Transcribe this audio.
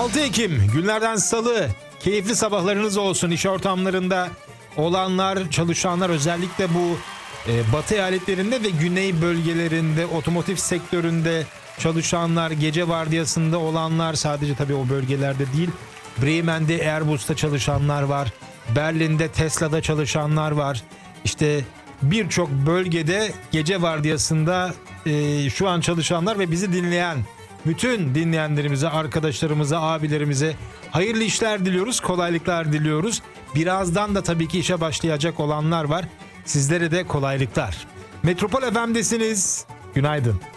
6 Ekim günlerden salı, keyifli sabahlarınız olsun. İş ortamlarında olanlar, çalışanlar, özellikle bu batı eyaletlerinde ve güney bölgelerinde, otomotiv sektöründe çalışanlar, gece vardiyasında olanlar, sadece tabii o bölgelerde değil, Bremen'de Airbus'ta çalışanlar var, Berlin'de Tesla'da çalışanlar var. İşte birçok bölgede gece vardiyasında şu an çalışanlar ve bizi dinleyen bütün dinleyenlerimize, arkadaşlarımıza, abilerimize hayırlı işler diliyoruz, kolaylıklar diliyoruz. Birazdan da tabii ki işe başlayacak olanlar var. Sizlere de kolaylıklar. Metropol FM'desiniz. Günaydın.